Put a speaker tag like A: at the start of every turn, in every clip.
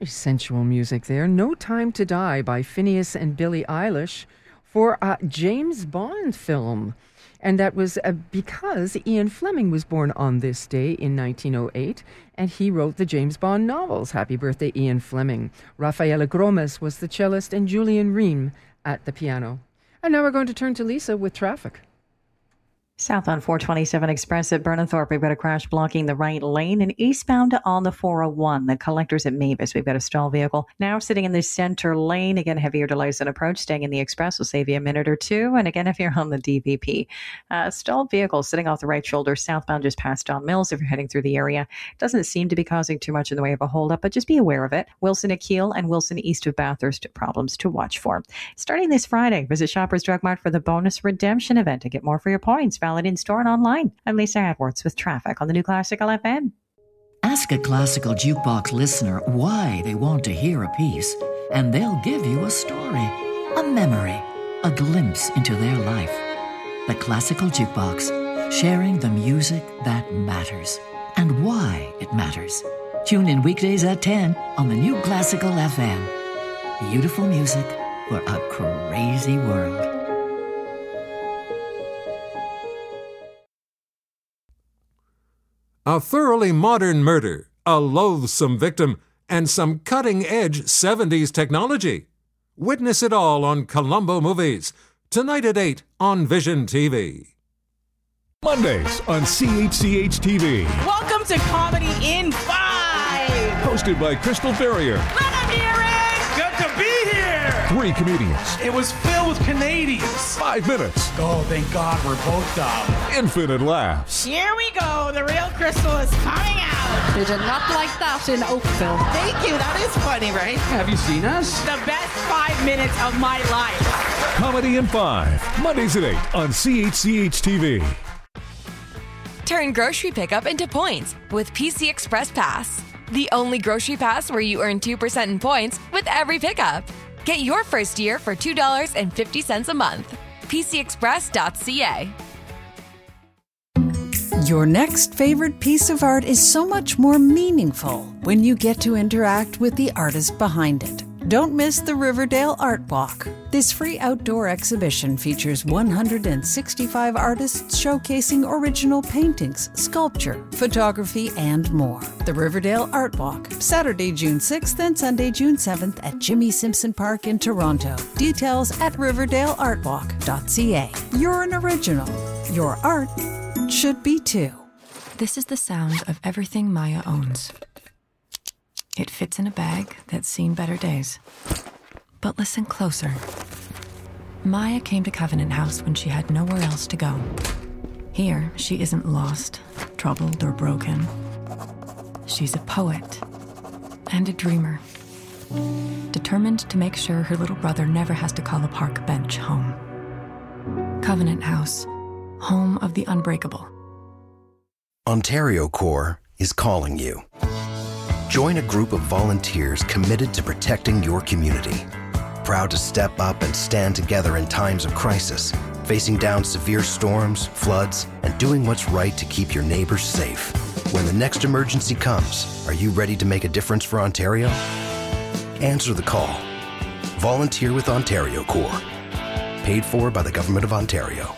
A: Sensual music there. No Time to Die by Phineas and Billie Eilish for a James Bond film. And that was because Ian Fleming was born on this day in 1908, and he wrote the James Bond novels. Happy birthday, Ian Fleming. Rafaela Gromes was the cellist, and Julian Ream at the piano. And now we're going to turn to Lisa with traffic.
B: Southbound 427 Express at Burnethorpe, we've got a crash blocking the right lane, and eastbound on the 401, the collectors at Mavis, we've got a stalled vehicle now sitting in the center lane. Again, heavier delays on approach. Staying in the Express will save you a minute or two. And again, if you're on the DVP, stalled vehicle sitting off the right shoulder southbound just past Don Mills. If you're heading through the area, doesn't seem to be causing too much in the way of a holdup, but just be aware of it. Wilson at Keele and Wilson east of Bathurst, problems to watch for. Starting this Friday, visit Shoppers Drug Mart for the bonus redemption event to get more for your points. Valid in store and online. I'm Lisa Edwards with traffic on the new Classical FM.
C: Ask a Classical Jukebox listener why they want to hear a piece, and they'll give you a story, a memory, a glimpse into their life. The Classical Jukebox, sharing the music that matters and why it matters. Tune in weekdays at 10 on the new Classical FM. Beautiful music for a crazy world.
D: A thoroughly modern murder, a loathsome victim, and some cutting-edge 70s technology. Witness it all on Colombo Movies, tonight at 8 on Vision TV.
E: Mondays on CHCH TV.
F: Welcome to Comedy in 5.
E: Hosted by Crystal Ferrier.
F: Let him hear it.
G: Good to be here.
E: 3 comedians.
G: It was filled with Canadians.
E: 5 minutes.
G: Oh, thank God we're both dumb.
E: Infinite laughs.
F: Here we go. The real Crystal is coming out.
H: They did not like that in Oakville.
F: Thank you. That is funny, right?
G: Have you seen us?
F: The best 5 minutes of my life.
E: Comedy in 5. Mondays at 8 on CHCH TV.
I: Turn grocery pickup into points with PC Express Pass. The only grocery pass where you earn 2% in points with every pickup. Get your first year for $2.50 a month. PCExpress.ca.
J: Your next favorite piece of art is so much more meaningful when you get to interact with the artist behind it. Don't miss the Riverdale Art Walk. This free outdoor exhibition features 165 artists showcasing original paintings, sculpture, photography, and more. The Riverdale Art Walk, Saturday, June 6th and Sunday, June 7th at Jimmy Simpson Park in Toronto. Details at riverdaleartwalk.ca. You're an original. Your art should be too.
K: This is the sound of everything Maya owns. It fits in a bag that's seen better days. But listen closer. Maya came to Covenant House when she had nowhere else to go. Here, she isn't lost, troubled, or broken. She's a poet and a dreamer, determined to make sure her little brother never has to call a park bench home. Covenant House, home of the unbreakable.
L: Ontario Corps is calling you. Join a group of volunteers committed to protecting your community. Proud to step up and stand together in times of crisis, facing down severe storms, floods, and doing what's right to keep your neighbors safe. When the next emergency comes, are you ready to make a difference for Ontario? Answer the call. Volunteer with Ontario Corps. Paid for by the Government of Ontario.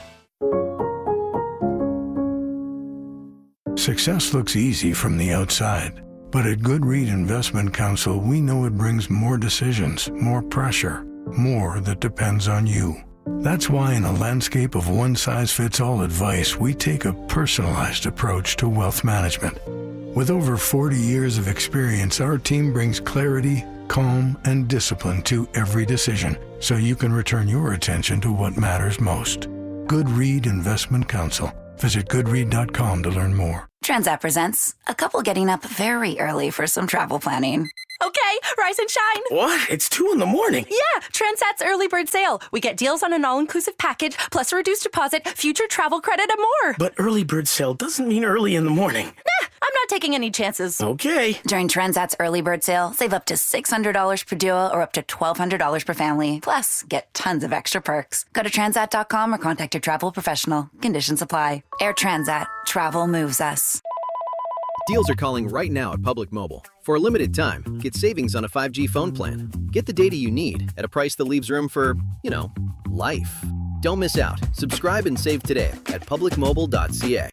M: Success looks easy from the outside. But at Goodread Investment Counsel, we know it brings more decisions, more pressure, more that depends on you. That's why in a landscape of one-size-fits-all advice, we take a personalized approach to wealth management. With over 40 years of experience, our team brings clarity, calm, and discipline to every decision, so you can return your attention to what matters most. Goodread Investment Counsel. Visit goodread.com to learn more.
N: Transat presents a couple getting up very early for some travel planning.
O: Okay, rise and shine.
G: What? It's 2 in the morning.
O: Yeah, Transat's early bird sale. We get deals on an all-inclusive package, plus a reduced deposit, future travel credit, and more.
G: But early bird sale doesn't mean early in the morning.
O: Nah, I'm not taking any chances.
G: Okay.
N: During Transat's early bird sale, save up to $600 per duo or up to $1,200 per family. Plus, get tons of extra perks. Go to Transat.com or contact your travel professional. Conditions apply. Air Transat. Travel moves us.
P: Deals are calling right now at Public Mobile. For a limited time, get savings on a 5G phone plan. Get the data you need at a price that leaves room for, life. Don't miss out. Subscribe and save today at publicmobile.ca.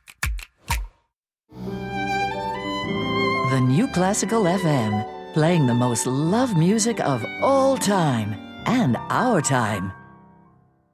C: The New Classical FM, playing the most loved music of all time and our time.